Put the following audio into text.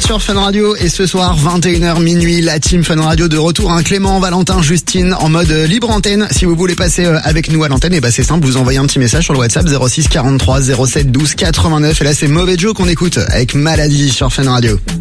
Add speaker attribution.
Speaker 1: êtes sur Fun Radio et ce soir 21h minuit, la team Fun Radio de retour. Clément, Valentin, Justine en mode libre antenne. Si vous voulez passer avec nous à l'antenne, c'est simple, vous envoyez un petit message sur le WhatsApp 06 43 07 12 89. Et là c'est Mauvais Joe qu'on écoute avec Maladie sur Fun Radio.